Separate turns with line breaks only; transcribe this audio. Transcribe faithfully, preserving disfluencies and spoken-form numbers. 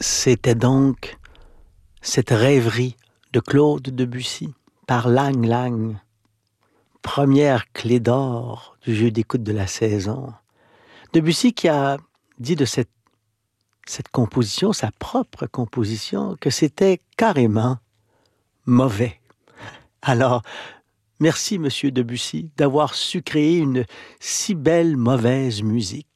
C'était donc cette rêverie de Claude Debussy par Lang Lang, première clé d'or du jeu d'écoute de la saison. Debussy qui a dit de cette, cette composition, sa propre composition, que c'était carrément mauvais. Alors, merci Monsieur Debussy d'avoir su créer une si belle mauvaise musique.